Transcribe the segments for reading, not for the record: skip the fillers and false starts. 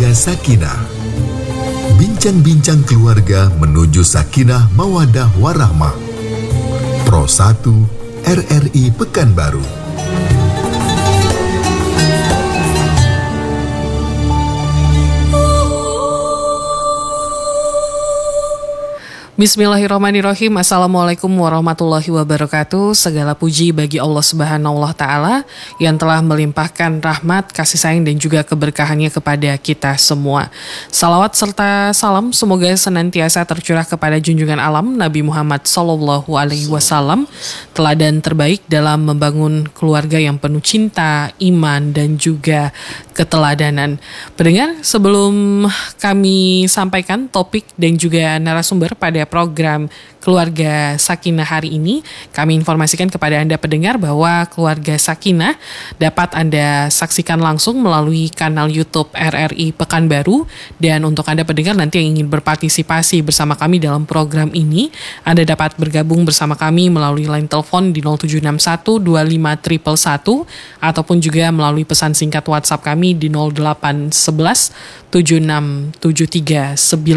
Keluarga Sakinah. Bincang-bincang keluarga menuju Sakinah Mawaddah Warahmah. Pro 1 RRI Pekanbaru. Bismillahirrahmanirrahim. Assalamualaikum warahmatullahi wabarakatuh. Segala puji bagi Allah Subhanahu wa Ta'ala yang telah melimpahkan rahmat, kasih sayang dan juga keberkahannya kepada kita semua. Salawat serta salam semoga senantiasa tercurah kepada junjungan alam Nabi Muhammad SAW, teladan terbaik dalam membangun keluarga yang penuh cinta, iman dan juga keteladanan. Pendengar, sebelum kami sampaikan topik dan juga narasumber pada program Keluarga Sakinah hari ini, kami informasikan kepada Anda pendengar bahwa Keluarga Sakinah dapat Anda saksikan langsung melalui kanal YouTube RRI Pekanbaru. Dan untuk Anda pendengar nanti yang ingin berpartisipasi bersama kami dalam program ini, Anda dapat bergabung bersama kami melalui line telepon di 0761 25 111 ataupun juga melalui pesan singkat WhatsApp kami di 0811 7673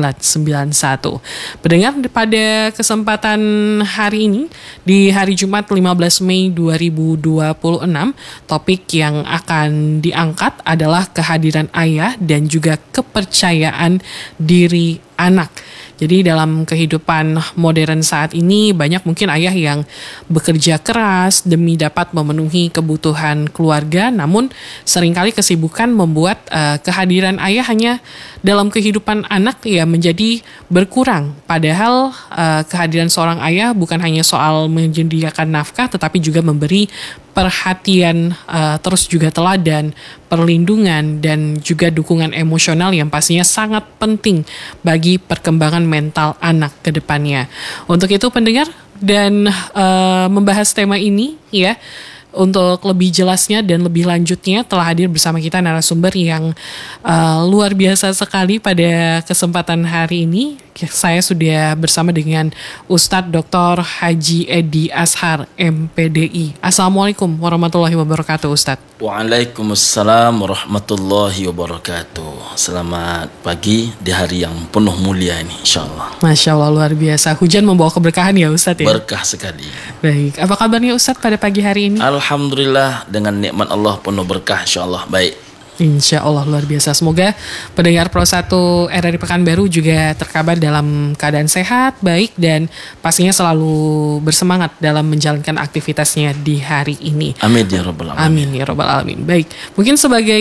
991. Pendengar, pada kesempatan hari ini, di hari Jumat 15 Mei 2026, topik yang akan diangkat adalah kehadiran ayah dan juga kepercayaan diri anak. Jadi dalam kehidupan modern saat ini banyak mungkin ayah yang bekerja keras demi dapat memenuhi kebutuhan keluarga, namun seringkali kesibukan membuat kehadiran ayah hanya dalam kehidupan anak ya menjadi berkurang. Padahal kehadiran seorang ayah bukan hanya soal menyediakan nafkah, tetapi juga memberi perhatian, terus juga teladan, perlindungan, dan juga dukungan emosional yang pastinya sangat penting bagi perkembangan mental anak ke depannya. Untuk itu pendengar, dan membahas tema ini ya, untuk lebih jelasnya dan lebih lanjutnya telah hadir bersama kita narasumber yang luar biasa sekali pada kesempatan hari ini. Saya sudah bersama dengan Ustadz Dr. Haji Edi Ashar, MPDI. Assalamualaikum warahmatullahi wabarakatuh, Ustadz. Waalaikumsalam warahmatullahi wabarakatuh. Selamat pagi di hari yang penuh mulia ini, insyaAllah. Masya Allah, luar biasa. Hujan membawa keberkahan ya Ustadz ya? Berkah sekali. Baik, apa kabarnya Ustadz pada pagi hari ini? Alhamdulillah, dengan nikmat Allah penuh berkah, insyaAllah. Baik. Insya Allah luar biasa. Semoga pendengar Pro 1 RRI Pekanbaru juga terkabar dalam keadaan sehat, baik, dan pastinya selalu bersemangat dalam menjalankan aktivitasnya di hari ini. Amin ya Rabbal Alamin. Amin ya Rabbal Alamin. Baik, mungkin sebagai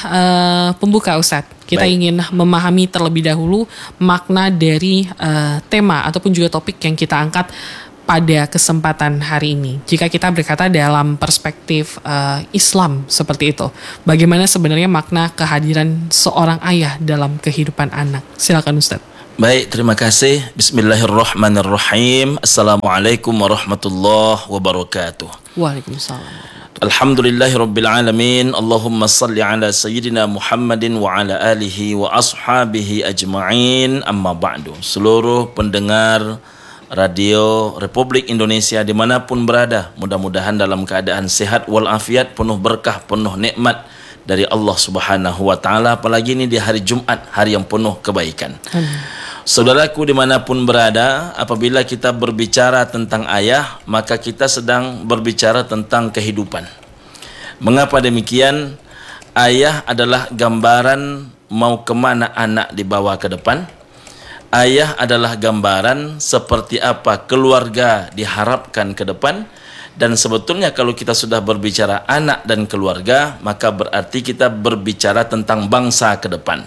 pembuka Ustadz, kita ingin memahami terlebih dahulu makna dari tema ataupun juga topik yang kita angkat pada kesempatan hari ini. Jika kita berkata dalam perspektif Islam seperti itu, bagaimana sebenarnya makna kehadiran seorang ayah dalam kehidupan anak? Silakan Ustaz. Baik, terima kasih. Bismillahirrahmanirrahim. Assalamualaikum warahmatullahi wabarakatuh. Waalaikumsalam. Alhamdulillahirabbil alamin. Allahumma salli ala sayyidina Muhammadin wa ala alihi wa ashabihi ajma'in. Amma ba'du. Seluruh pendengar Radio Republik Indonesia dimanapun berada, mudah-mudahan dalam keadaan sehat walafiat, penuh berkah, penuh nikmat dari Allah Subhanahu wa Ta'ala. Apalagi ini di hari Jumat, hari yang penuh kebaikan. Saudaraku dimanapun berada, apabila kita berbicara tentang ayah, maka kita sedang berbicara tentang kehidupan. Mengapa demikian? Ayah adalah gambaran mau kemana anak dibawa ke depan. Ayah adalah gambaran seperti apa keluarga diharapkan ke depan. Dan sebetulnya kalau kita sudah berbicara anak dan keluarga, maka berarti kita berbicara tentang bangsa ke depan.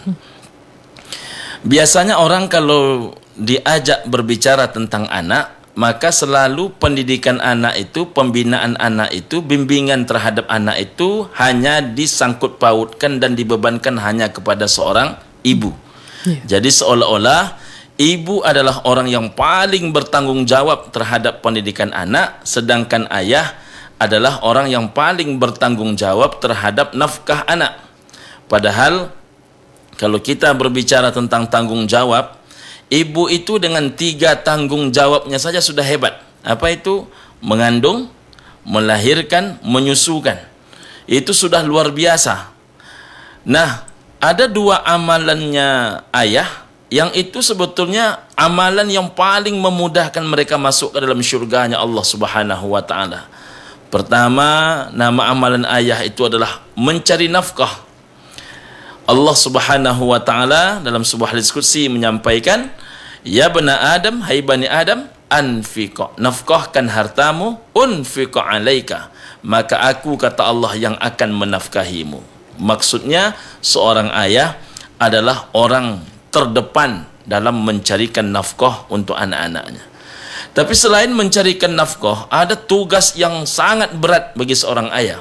Biasanya orang kalau diajak berbicara tentang anak, maka selalu pendidikan anak itu, pembinaan anak itu, bimbingan terhadap anak itu hanya disangkut pautkan dan dibebankan hanya kepada seorang ibu. Jadi seolah-olah ibu adalah orang yang paling bertanggung jawab terhadap pendidikan anak, sedangkan ayah adalah orang yang paling bertanggung jawab terhadap nafkah anak. Padahal kalau kita berbicara tentang tanggung jawab, ibu itu dengan 3 tanggung jawabnya saja sudah hebat. Apa itu? Mengandung, melahirkan, menyusukan. Itu sudah luar biasa. Nah, Ada dua amalannya ayah yang itu sebetulnya amalan yang paling memudahkan mereka masuk ke dalam syurganya Allah Subhanahu wa taala. Pertama, nama amalan ayah itu adalah mencari nafkah. Allah Subhanahu wa taala dalam sebuah hadis qudsi menyampaikan, "Ya bani Adam, hai bani Adam, anfiq, nafkahkan hartamu, unfiq alaika, maka aku," kata Allah, "yang akan menafkahimu." Maksudnya seorang ayah adalah orang terdepan dalam mencarikan nafkah untuk anak-anaknya. Tapi selain mencarikan nafkah, ada tugas yang sangat berat bagi seorang ayah.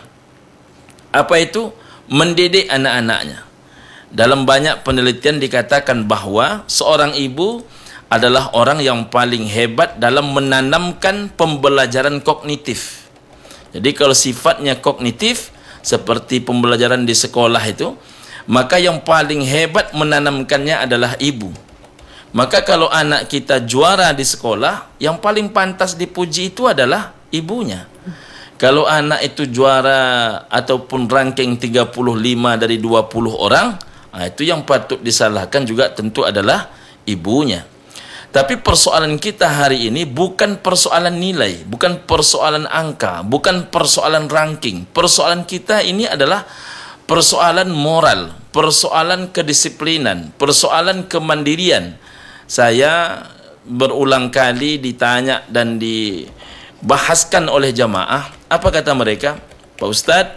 Apa itu? Mendidik anak-anaknya. Dalam banyak penelitian dikatakan bahwa seorang ibu adalah orang yang paling hebat dalam menanamkan pembelajaran kognitif. Jadi kalau sifatnya kognitif seperti pembelajaran di sekolah itu, maka yang paling hebat menanamkannya adalah ibu. Maka kalau anak kita juara di sekolah, yang paling pantas dipuji itu adalah ibunya. Kalau anak itu juara ataupun ranking 35 dari 20 orang, itu yang patut disalahkan juga tentu adalah ibunya. Tapi persoalan kita hari ini bukan persoalan nilai, bukan persoalan angka, bukan persoalan ranking. Persoalan kita ini adalah persoalan moral, persoalan kedisiplinan, persoalan kemandirian. Saya berulang kali ditanya dan dibahaskan oleh jamaah, apa kata mereka? Pak Ustadz,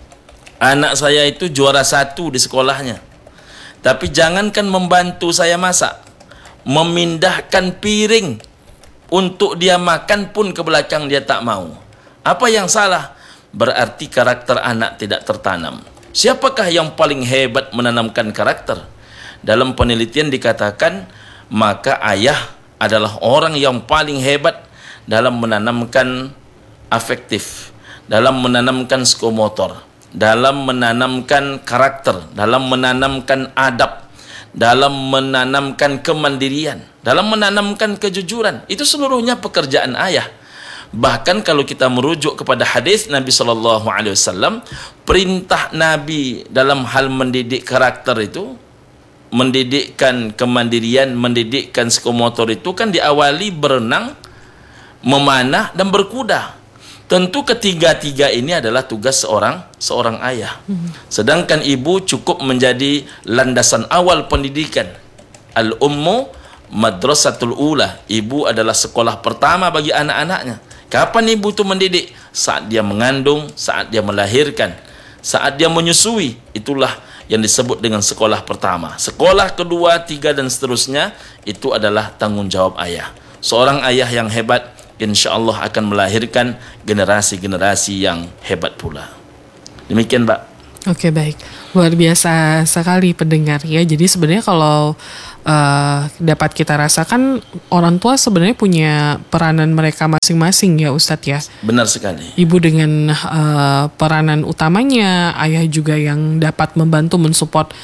anak saya itu juara 1 di sekolahnya, tapi jangankan membantu saya masak, memindahkan piring untuk dia makan pun ke belakang dia tak mau. Apa yang salah? Berarti karakter anak tidak tertanam. Siapakah yang paling hebat menanamkan karakter? Dalam penelitian dikatakan, maka ayah adalah orang yang paling hebat dalam menanamkan afektif, dalam menanamkan psikomotor, dalam menanamkan karakter, dalam menanamkan adab, dalam menanamkan kemandirian, dalam menanamkan kejujuran. Itu seluruhnya pekerjaan ayah. Bahkan kalau kita merujuk kepada hadis Nabi sallallahu alaihi wasallam, perintah Nabi dalam hal mendidik karakter itu, mendidikkan kemandirian, mendidikkan psikomotor itu kan diawali berenang, memanah dan berkuda. Tentu ketiga-tiga ini adalah tugas seorang ayah. Sedangkan ibu cukup menjadi landasan awal pendidikan. Al-ummu madrasatul ula. Ibu adalah sekolah pertama bagi anak-anaknya. Kapan ibu itu mendidik? Saat dia mengandung, saat dia melahirkan, saat dia menyusui. Itulah yang disebut dengan sekolah pertama. Sekolah kedua, tiga dan seterusnya itu adalah tanggung jawab ayah. Seorang ayah yang hebat insya Allah akan melahirkan generasi-generasi yang hebat pula. Demikian, Mbak. Oke, baik. Luar biasa sekali pendengar ya. Jadi sebenarnya kalau dapat kita rasakan, orang tua sebenarnya punya peranan mereka masing-masing ya Ustadz ya. Benar sekali. Ibu dengan peranan utamanya, ayah juga yang dapat membantu mensupport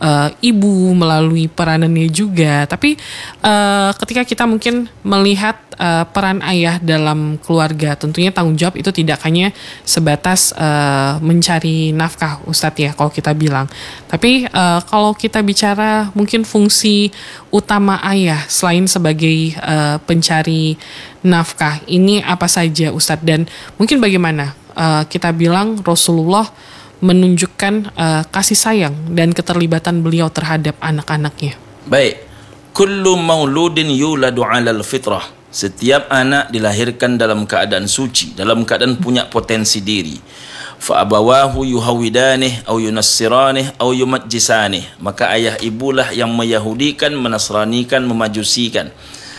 ibu melalui peranannya juga. Tapi ketika kita mungkin melihat peran ayah dalam keluarga, tentunya tanggung jawab itu tidak hanya sebatas mencari nafkah Ustadz ya kalau kita bilang. Tapi kalau kita bicara mungkin fungsi utama ayah selain sebagai pencari nafkah, ini apa saja Ustadz? Dan mungkin bagaimana kita bilang Rasulullah menunjukkan kasih sayang dan keterlibatan beliau terhadap anak-anaknya. Baik. Kullu mauludin yuladu 'alal fitrah. Setiap anak dilahirkan dalam keadaan suci, dalam keadaan punya potensi diri. Fa abawahu yuhawidanih au yunassiranih au yumajjisanih. Maka ayah ibulah yang meyahudikan, menasranikan, memajusikan.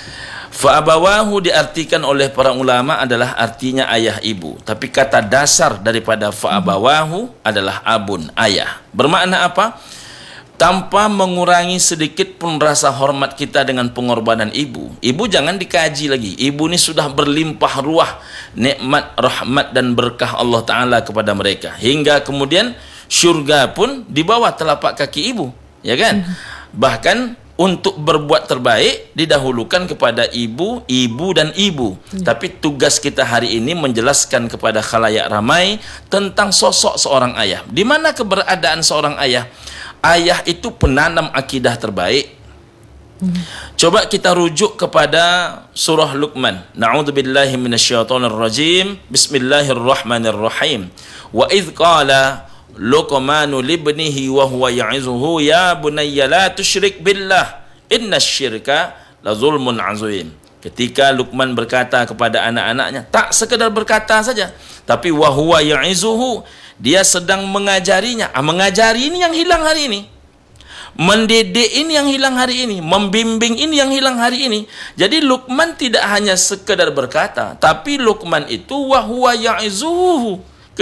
Fa abawahu diartikan oleh para ulama adalah artinya ayah ibu. Tapi kata dasar daripada fa abawahu adalah abun, ayah. Bermakna apa? Tanpa mengurangi sedikit pun rasa hormat kita dengan pengorbanan ibu. Ibu jangan dikaji lagi. Ibu ini sudah berlimpah ruah nikmat, rahmat dan berkah Allah Ta'ala kepada mereka. Hingga kemudian syurga pun di bawah telapak kaki ibu. Ya kan? Bahkan untuk berbuat terbaik didahulukan kepada ibu, ibu dan ibu. Tapi tugas kita hari ini menjelaskan kepada khalayak ramai tentang sosok seorang ayah. Di mana keberadaan seorang ayah? ayah itu penanam akidah terbaik. Coba kita rujuk kepada surah Luqman. Na'udzubillahi minasyaitonirrajim. Bismillahirrahmanirrahim. Wa idz qala Luqmanu libnihi wa huwa ya'izuhu ya bunayya la tusyrik billah innasyirka la zulmun azim. Ketika Luqman berkata kepada anak-anaknya, tak sekedar berkata saja, tapi wa huwa ya'izuhu, dia sedang mengajarinya. Mengajari ini yang hilang hari ini. Mendidik ini yang hilang hari ini, membimbing ini yang hilang hari ini. Jadi Luqman tidak hanya sekedar berkata, tapi Luqman itu wa huwa ya'izuhu,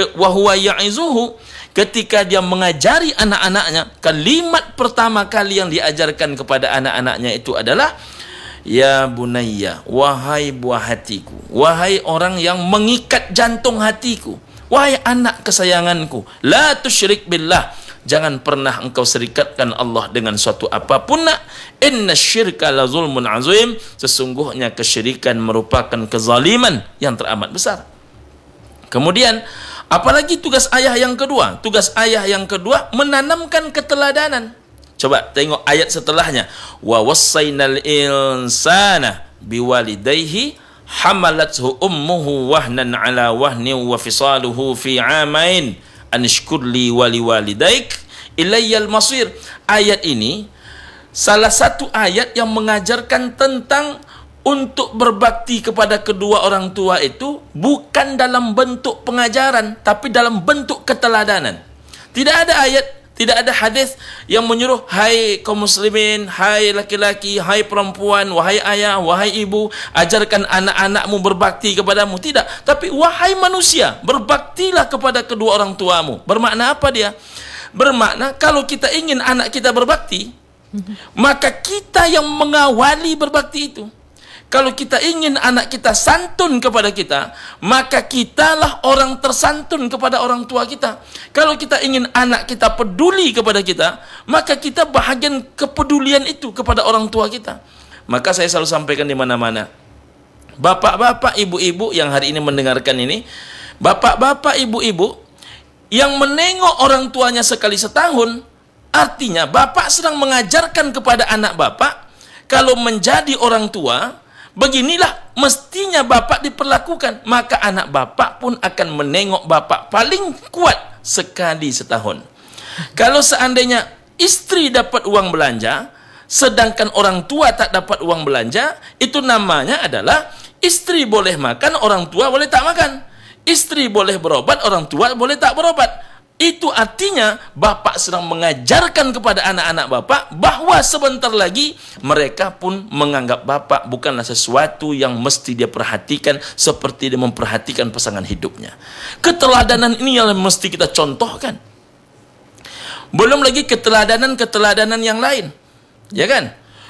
ketika dia mengajari anak-anaknya, kalimat pertama kali yang diajarkan kepada anak-anaknya itu adalah ya bunayya, wahai buah hatiku, wahai orang yang mengikat jantung hatiku, wahai anak kesayanganku, la tusyrik billah, jangan pernah engkau serikatkan Allah dengan suatu apapun nak. Innasyirka la zulmun azim, sesungguhnya kesyirikan merupakan kezaliman yang teramat besar. Kemudian apalagi tugas ayah yang kedua? Tugas ayah yang kedua menanamkan keteladanan. Coba tengok ayat setelahnya. Wa wassaynal insana biwalidayhi hamalathu ummuhu wahnan ala wahnin wa fisaluhu fi 'amain anishkurli wali walidaik ilayyal masir. Ayat ini salah satu ayat yang mengajarkan tentang untuk berbakti kepada kedua orang tua itu bukan dalam bentuk pengajaran, tapi dalam bentuk keteladanan. Tidak ada ayat, tidak ada hadis yang menyuruh, hai kaum muslimin, hai laki-laki, hai perempuan, wahai ayah, wahai ibu, ajarkan anak-anakmu berbakti kepadamu. Tidak, tapi wahai manusia, berbaktilah kepada kedua orang tuamu. Bermakna apa dia? Bermakna kalau kita ingin anak kita berbakti, maka kita yang mengawali berbakti itu. Kalau kita ingin anak kita santun kepada kita, maka kitalah orang tersantun kepada orang tua kita. Kalau kita ingin anak kita peduli kepada kita, maka kita bahagian kepedulian itu kepada orang tua kita. Maka saya selalu sampaikan di mana-mana, bapak-bapak, ibu-ibu yang hari ini mendengarkan ini, bapak-bapak, ibu-ibu yang menengok orang tuanya sekali setahun, artinya bapak sedang mengajarkan kepada anak bapak, kalau menjadi orang tua, beginilah mestinya bapak diperlakukan. Maka anak bapak pun akan menengok bapak paling kuat sekali setahun. Kalau seandainya istri dapat uang belanja, sedangkan orang tua tak dapat uang belanja, itu namanya adalah istri boleh makan, orang tua boleh tak makan. Istri boleh berobat, orang tua boleh tak berobat. Itu artinya bapak sedang mengajarkan kepada anak-anak bapak bahwa sebentar lagi mereka pun menganggap bapak bukanlah sesuatu yang mesti dia perhatikan seperti dia memperhatikan pasangan hidupnya. Keteladanan ini yang mesti kita contohkan. Belum lagi keteladanan yang lain, ya kan?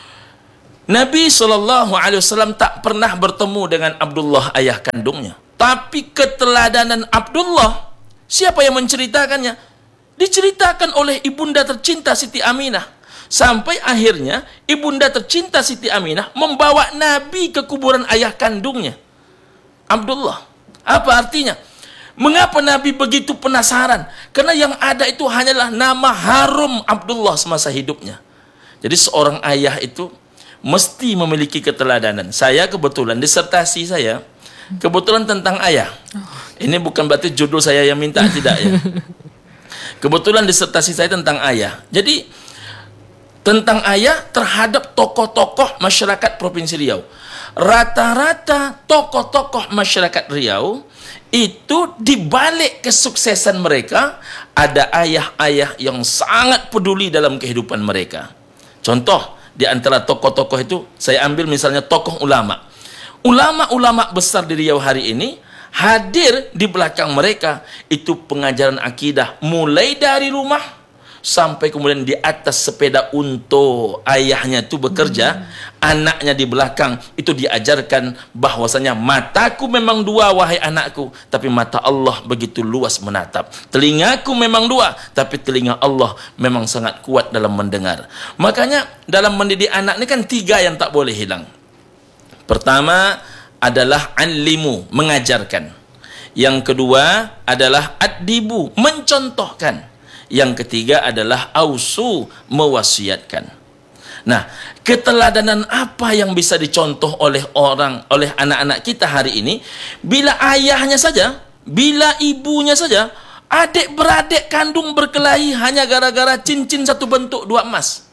Nabi SAW tak pernah bertemu dengan Abdullah ayah kandungnya, tapi keteladanan Abdullah, siapa yang menceritakannya? Diceritakan oleh ibunda tercinta Siti Aminah. Sampai akhirnya ibunda tercinta Siti Aminah membawa Nabi ke kuburan ayah kandungnya, Abdullah. Apa artinya? Mengapa Nabi begitu penasaran? Karena yang ada itu hanyalah nama harum Abdullah semasa hidupnya. Jadi seorang ayah itu mesti memiliki keteladanan. Saya kebetulan disertasi saya kebetulan tentang ayah. Ini bukan berarti judul saya yang minta, tidak ya. Kebetulan disertasi saya tentang ayah. Jadi tentang ayah terhadap tokoh-tokoh masyarakat Provinsi Riau. Rata-rata tokoh-tokoh masyarakat Riau itu di balik kesuksesan mereka ada ayah-ayah yang sangat peduli dalam kehidupan mereka. Contoh di antara tokoh-tokoh itu saya ambil misalnya tokoh ulama. Ulama-ulama besar di Riau hari ini hadir di belakang mereka itu pengajaran akidah mulai dari rumah sampai kemudian di atas sepeda unta ayahnya itu bekerja, anaknya di belakang itu diajarkan bahwasanya mataku memang dua wahai anakku, tapi mata Allah begitu luas menatap. Telingaku memang dua, tapi telinga Allah memang sangat kuat dalam mendengar. Makanya dalam mendidik anak ini kan tiga yang tak boleh hilang. Pertama adalah alimu, mengajarkan. Yang kedua adalah adibu, mencontohkan. Yang ketiga adalah ausu, mewasiatkan. Nah, keteladanan apa yang bisa dicontoh oleh anak-anak kita hari ini? Bila ayahnya saja, bila ibunya saja, adik beradik kandung berkelahi hanya gara-gara cincin satu bentuk dua emas.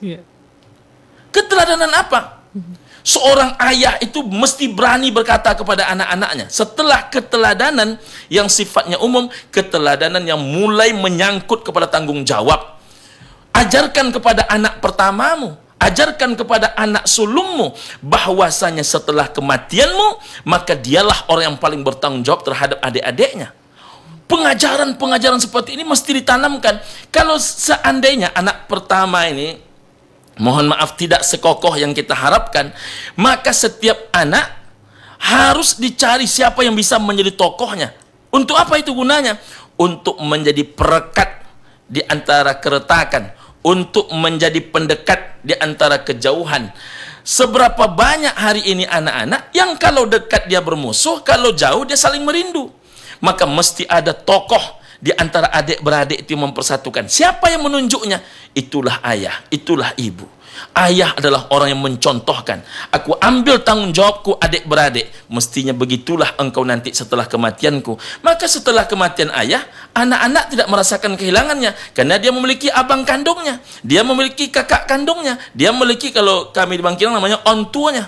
Keteladanan apa? Seorang ayah itu mesti berani berkata kepada anak-anaknya. Setelah keteladanan yang sifatnya umum, keteladanan yang mulai menyangkut kepada tanggung jawab. Ajarkan kepada anak pertamamu, ajarkan kepada anak sulungmu, bahwasanya setelah kematianmu, maka dialah orang yang paling bertanggung jawab terhadap adik-adiknya. Pengajaran-pengajaran seperti ini mesti ditanamkan. Kalau seandainya anak pertama ini, mohon maaf, tidak sekokoh yang kita harapkan, maka setiap anak harus dicari siapa yang bisa menjadi tokohnya. Untuk apa itu gunanya? Untuk menjadi perekat di antara keretakan, untuk menjadi pendekat di antara kejauhan. Seberapa banyak hari ini anak-anak yang kalau dekat dia bermusuh, kalau jauh dia saling merindu. Maka mesti ada tokoh di antara adik-beradik itu mempersatukan. Siapa yang menunjuknya? Itulah ayah, itulah ibu. Ayah adalah orang yang mencontohkan. Aku ambil tanggung jawabku adik-beradik. Mestinya begitulah engkau nanti setelah kematianku. Maka setelah kematian ayah, anak-anak tidak merasakan kehilangannya. Karena dia memiliki abang kandungnya. Dia memiliki kakak kandungnya. Dia memiliki, kalau kami di Bangkinang namanya ontuanya.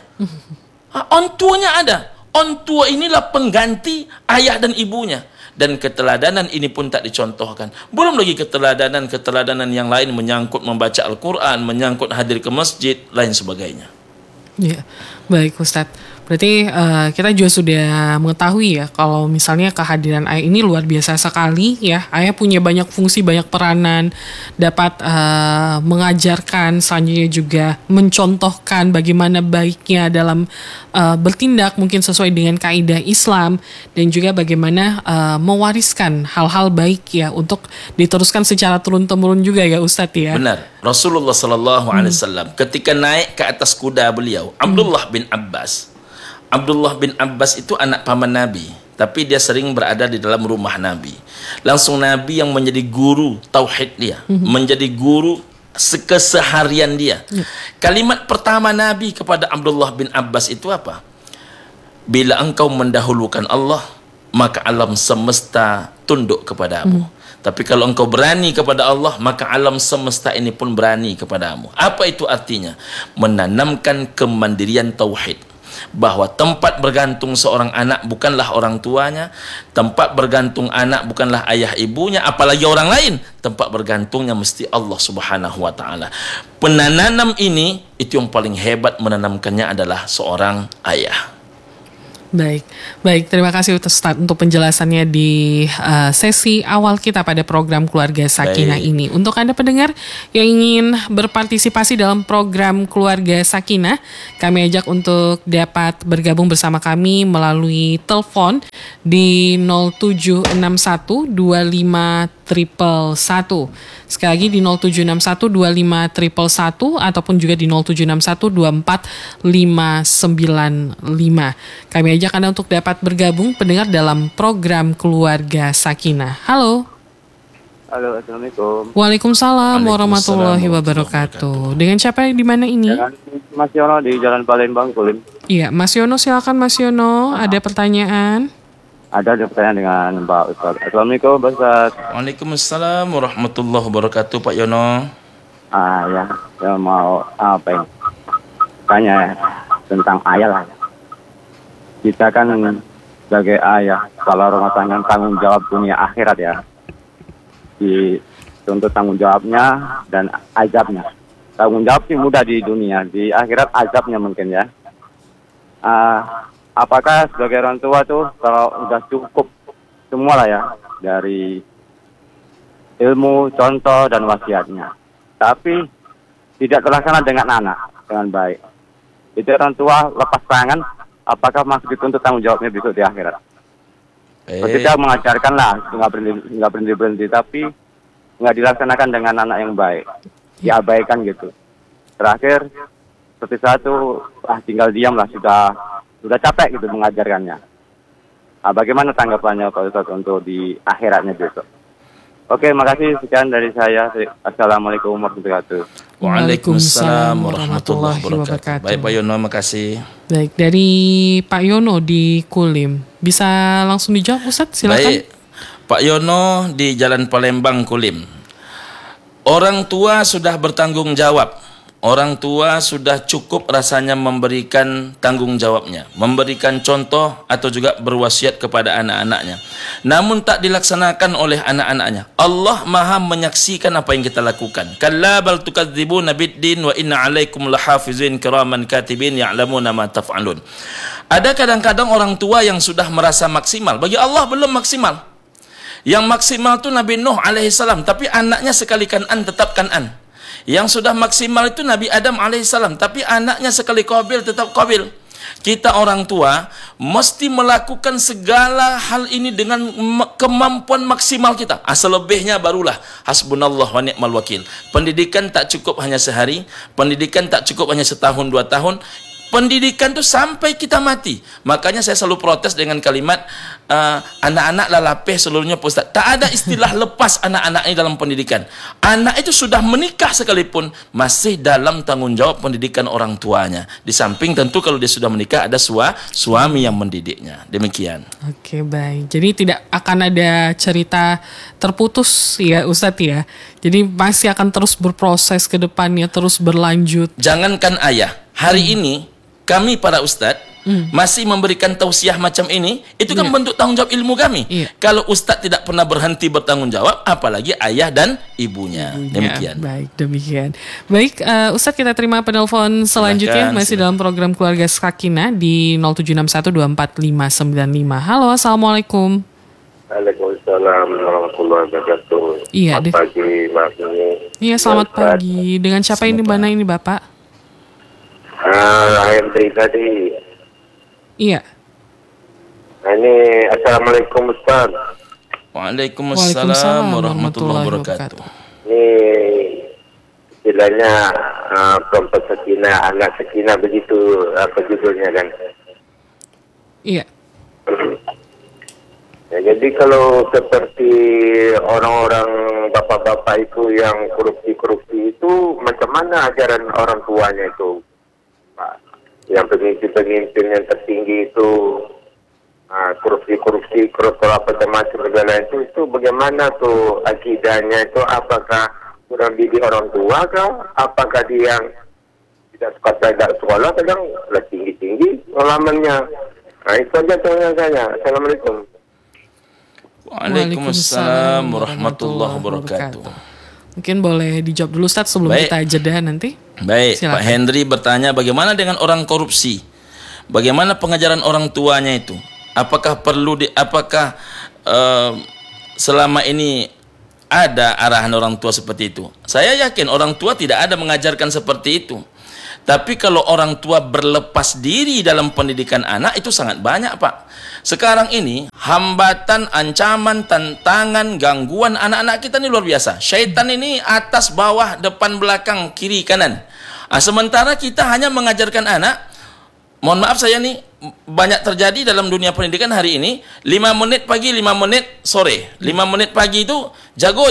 Ontuanya ada. Ontua inilah pengganti ayah dan ibunya. Dan keteladanan ini pun tak dicontohkan. Belum lagi keteladanan yang lain menyangkut membaca Al-Quran, menyangkut hadir ke masjid, lain sebagainya. Ya, baik Ustadz. Berarti kita juga sudah mengetahui ya kalau misalnya kehadiran ayah ini luar biasa sekali ya. Ayah punya banyak fungsi, banyak peranan, dapat mengajarkan, selanjutnya juga mencontohkan bagaimana baiknya dalam bertindak mungkin sesuai dengan kaidah Islam, dan juga bagaimana mewariskan hal-hal baik ya untuk diteruskan secara turun-temurun juga ya Ustadz ya. Benar. Rasulullah SAW ketika naik ke atas kuda beliau, Abdullah bin Abbas. Abdullah bin Abbas itu anak paman Nabi, tapi dia sering berada di dalam rumah Nabi. Langsung Nabi yang menjadi guru tauhid dia, menjadi guru keseharian dia. Kalimat pertama Nabi kepada Abdullah bin Abbas itu apa? Bila engkau mendahulukan Allah, maka alam semesta tunduk kepadamu. Tapi kalau engkau berani kepada Allah, maka alam semesta ini pun berani kepadamu. Apa itu artinya? Menanamkan kemandirian tauhid. Bahwa tempat bergantung seorang anak bukanlah orang tuanya, tempat bergantung anak bukanlah ayah ibunya, apalagi orang lain. Tempat bergantungnya mesti Allah Subhanahu wa taala. Penanam ini itu yang paling hebat, menanamkannya adalah seorang ayah. Baik, terima kasih Ustadz untuk penjelasannya di sesi awal kita pada program Keluarga Sakinah ini. Untuk Anda pendengar yang ingin berpartisipasi dalam program Keluarga Sakinah, kami ajak untuk dapat bergabung bersama kami melalui telepon di 0761251111. Sekali lagi di 0761251111 ataupun juga di 0761245595. Kami ajak Anda untuk dapat bergabung pendengar dalam program Keluarga Sakinah. Halo. Halo, Assalamualaikum. Waalaikumsalam warahmatullahi wabarakatuh. Dengan siapa di mana ini? Dengan Mas Yono di Jalan Palembang, Kulim. Iya, Mas Yono, silakan Mas Yono. Ada pertanyaan? Ada pertanyaan dengan Pak Ustadz. Assalamualaikum, Pak Ustadz. Waalaikumsalam warahmatullahi wabarakatuh, Pak Yono. Ya, saya mau tanya tentang ayah lah. Kita kan sebagai ayah, kalau rumah tangga tanggung jawab dunia akhirat ya. Untuk tanggung jawabnya dan azabnya. Tanggung jawab sih mudah di dunia, di akhirat azabnya mungkin ya. Apakah sebagai orang tua tuh kalau udah cukup semua lah ya dari ilmu, contoh dan wasiatnya, tapi tidak terlaksana dengan anak dengan baik, itu orang tua lepas tangan, apakah masih dituntut tanggung jawabnya besok di akhirat? Kita mengajarkan lah, nggak berhenti, tapi nggak dilaksanakan dengan anak yang baik, diabaikan gitu. Terakhir seperti satu, tinggal diam lah, sudah capek gitu mengajarkannya. Bagaimana tanggapannya Pak Ustadz untuk di akhiratnya besok? Oke, makasih sekian dari saya. Assalamualaikum warahmatullahi wabarakatuh. Waalaikumsalam warahmatullahi wabarakatuh. Baik Pak Yono, makasih. Baik, dari Pak Yono di Kulim. Bisa langsung dijawab Ustadz, silakan. Baik, Pak Yono di Jalan Palembang Kulim. Orang tua sudah bertanggung jawab. Orang tua sudah cukup rasanya memberikan tanggung jawabnya, memberikan contoh atau juga berwasiat kepada anak-anaknya. Namun tak dilaksanakan oleh anak-anaknya. Allah Maha menyaksikan apa yang kita lakukan. Kalla bal tukadzibuna biddin wa inna 'alaikum lahafizin kiraman katibin ya'lamuna ma taf'alun. Ada kadang-kadang orang tua yang sudah merasa maksimal, bagi Allah belum maksimal. Yang maksimal itu Nabi Nuh alaihissalam, tapi anaknya sekali Kan'an tetap Kan'an. Yang sudah maksimal itu Nabi Adam alaihissalam, tapi anaknya sekali Qabil tetap Qabil. Kita orang tua mesti melakukan segala hal ini dengan kemampuan maksimal kita. Selebihnya barulah hasbunallah wa ni'mal wakil. Pendidikan tak cukup hanya sehari, pendidikan tak cukup hanya setahun 2 tahun. Pendidikan itu sampai kita mati. Makanya saya selalu protes dengan kalimat anak-anak lalapeh seluruhnya Pak Ustaz. Tak ada istilah lepas anak-anak ini dalam pendidikan. Anak itu sudah menikah sekalipun masih dalam tanggung jawab pendidikan orang tuanya. Di samping tentu kalau dia sudah menikah ada suami yang mendidiknya. Demikian. Oke, baik. Jadi tidak akan ada cerita terputus ya Ustadz ya. Jadi masih akan terus berproses ke depannya, terus berlanjut. Jangankan ayah, hari ini kami para ustadz masih memberikan tausiah macam ini, itu kan bentuk tanggung jawab ilmu kami. Kalau ustadz tidak pernah berhenti bertanggung jawab, apalagi ayah dan ibunya. Demikian. Baik, demikian. Baik, Ustadz, kita terima penelpon selanjutnya. Masih dalam program Keluarga Sakinah di 0761245595. Halo, assalamualaikum. Waalaikumsalam warahmatullahi wabarakatuh. Iya, selamat pagi, Mas. Iya, selamat pagi. Dengan siapa ini, mana ini, Bapak? Hendri tadi. Iya. Ini Assalamualaikum Ustaz. Waalaikumsalam warahmatullahi wabarakatuh. Ini istilahnya perempuan sakinah, anak sakinah, begitu apa judulnya kan? Iya. Ya, jadi kalau seperti orang-orang bapak-bapak itu yang korupsi itu, macam mana ajaran orang tuanya itu? Yang pemimpin-pemimpin yang tertinggi itu korupsi, apa macam segala itu bagaimana tuh akidahnya itu? Apakah kurang didik orang tua kah? Apakah dia yang tidak sekolah kadang tinggi-tinggi pengalamannya? Nah, itu aja tanya saya. Assalamualaikum. Waalaikumsalam warahmatullahi wabarakatuh. Mungkin boleh dijawab dulu Ustaz sebelum kita jeda nanti. Baik, silakan. Pak Hendri bertanya bagaimana dengan orang korupsi? Bagaimana pengajaran orang tuanya itu? Apakah selama ini ada arahan orang tua seperti itu? Saya yakin orang tua tidak ada mengajarkan seperti itu. Tapi kalau orang tua berlepas diri dalam pendidikan anak itu sangat banyak, Pak. Sekarang ini hambatan, ancaman, tantangan, gangguan anak-anak kita ini luar biasa. Syaitan ini atas, bawah, depan, belakang, kiri, kanan. Sementara kita hanya mengajarkan anak, mohon maaf saya nih, banyak terjadi dalam dunia pendidikan hari ini, 5 menit pagi, 5 menit sore. 5 menit pagi itu jago,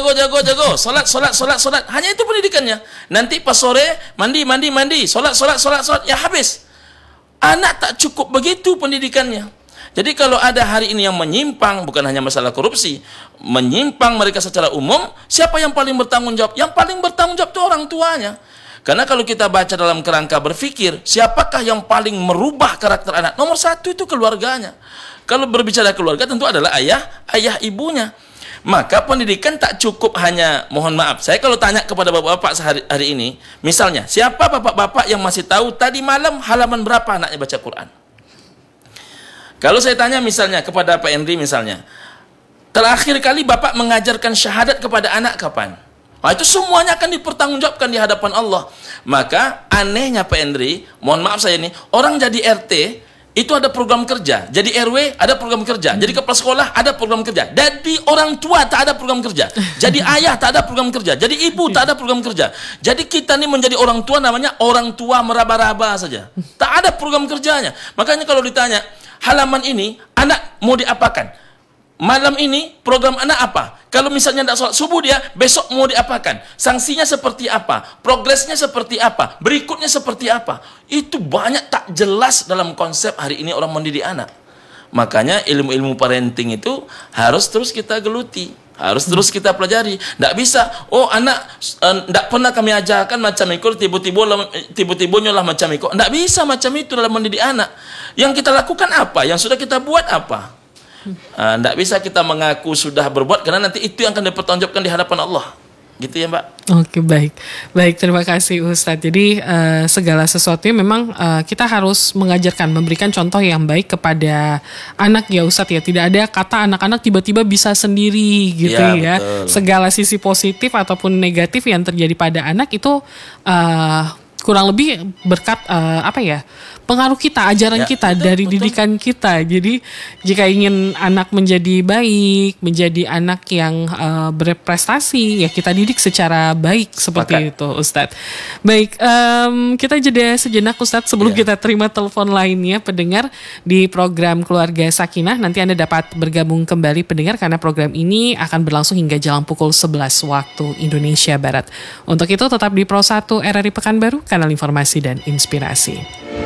solat. Hanya itu pendidikannya. Nanti pas sore, mandi, solat, ya habis. Anak tak cukup begitu pendidikannya. Jadi kalau ada hari ini yang menyimpang, bukan hanya masalah korupsi, menyimpang mereka secara umum, siapa yang paling bertanggung jawab? Yang paling bertanggung jawab itu orang tuanya. Karena kalau kita baca dalam kerangka berpikir, siapakah yang paling merubah karakter anak? Nomor 1 itu keluarganya. Kalau berbicara keluarga tentu adalah ayah ibunya. Maka pendidikan tak cukup hanya, mohon maaf, saya kalau tanya kepada bapak-bapak hari ini, misalnya, siapa bapak-bapak yang masih tahu tadi malam halaman berapa anaknya baca Quran? Kalau saya tanya misalnya kepada Pak Hendri misalnya, terakhir kali bapak mengajarkan syahadat kepada anak kapan? Itu semuanya akan dipertanggungjawabkan di hadapan Allah. Maka anehnya Pak Hendri, mohon maaf saya ini, orang jadi RT itu ada program kerja, jadi RW ada program kerja, jadi kepala sekolah ada program kerja, jadi orang tua tak ada program kerja, jadi ayah tak ada program kerja, jadi ibu tak ada program kerja. Jadi kita ini menjadi orang tua namanya orang tua meraba-raba saja, tak ada program kerjanya. Makanya kalau ditanya halaman ini anak mau diapakan, malam ini program anak apa? Kalau misalnya tidak sholat subuh dia, besok mau diapakan? Sanksinya seperti apa? Progresnya seperti apa? Berikutnya seperti apa? Itu banyak tak jelas dalam konsep hari ini orang mendidik anak. Makanya ilmu-ilmu parenting itu harus terus kita geluti, harus terus kita pelajari. Tidak bisa, anak tidak pernah kami ajarkan macam itu, tiba-tiba nyolah macam itu. Tidak bisa macam itu dalam mendidik anak. Yang kita lakukan apa? Yang sudah kita buat apa? Tidak bisa kita mengaku sudah berbuat, karena nanti itu yang akan dipertanggungjawabkan di hadapan Allah. Gitu ya Mbak. Oke, baik, terima kasih Ustadz. Jadi segala sesuatunya memang kita harus mengajarkan, memberikan contoh yang baik kepada anak ya Ustadz ya. Tidak ada kata anak-anak tiba-tiba bisa sendiri gitu ya. Segala sisi positif ataupun negatif yang terjadi pada anak itu kurang lebih berkat pengaruh kita, ajaran kita, dari didikan kita. Jadi jika ingin anak menjadi baik, menjadi anak yang berprestasi, ya kita didik secara baik seperti itu Ustadz. Baik, kita jeda sejenak Ustadz sebelum kita terima telepon lainnya pendengar di program Keluarga Sakinah. Nanti Anda dapat bergabung kembali pendengar, karena program ini akan berlangsung hingga jam pukul 11 waktu Indonesia Barat. Untuk itu tetap di Pro 1 RRI Pekanbaru, kanal informasi dan inspirasi.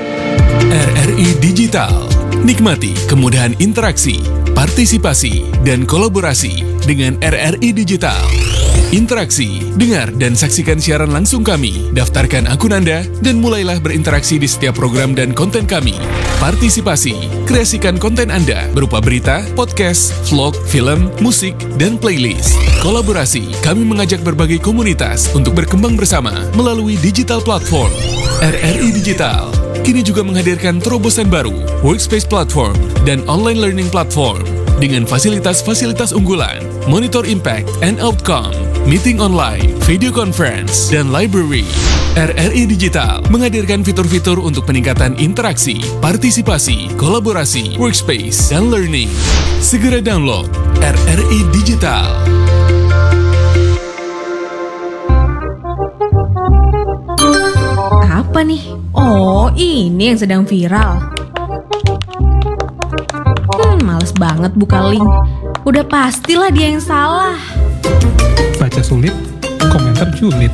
RRI Digital. Nikmati kemudahan interaksi, partisipasi, dan kolaborasi dengan RRI Digital. Interaksi, dengar dan saksikan siaran langsung kami. Daftarkan akun Anda dan mulailah berinteraksi di setiap program dan konten kami. Partisipasi, kreasikan konten Anda berupa berita, podcast, vlog, film, musik, dan playlist. Kolaborasi, kami mengajak berbagai komunitas untuk berkembang bersama melalui digital platform. RRI Digital kini juga menghadirkan terobosan baru, workspace platform, dan online learning platform dengan fasilitas-fasilitas unggulan, monitor impact and outcome, meeting online, video conference, dan library. RRI Digital menghadirkan fitur-fitur untuk peningkatan interaksi, partisipasi, kolaborasi, workspace, dan learning. Segera download RRI Digital. Apa nih? Oh, ini yang sedang viral. Males banget buka link. Udah pastilah dia yang salah. Baca sulit, komentar julid.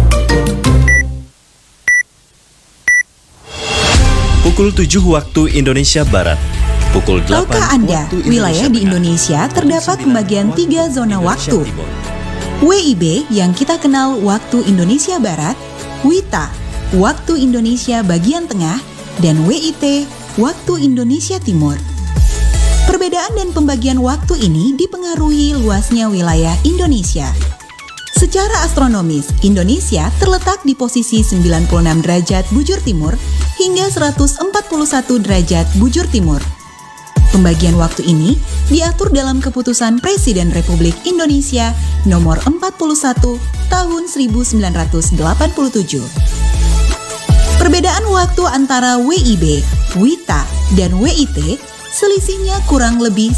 Pukul 7 waktu Indonesia Barat. Pukul 8 Tahukah Anda, wilayah di Indonesia terdapat pembagian 3 zona waktu. WIB yang kita kenal waktu Indonesia Barat, WITA waktu Indonesia bagian tengah, dan WIT waktu Indonesia Timur. Perbedaan dan pembagian waktu ini dipengaruhi luasnya wilayah Indonesia. Secara astronomis, Indonesia terletak di posisi 96 derajat bujur timur hingga 141 derajat bujur timur. Pembagian waktu ini diatur dalam Keputusan Presiden Republik Indonesia Nomor 41 Tahun 1987. Perbedaan waktu antara WIB, WITA, dan WIT selisihnya kurang lebih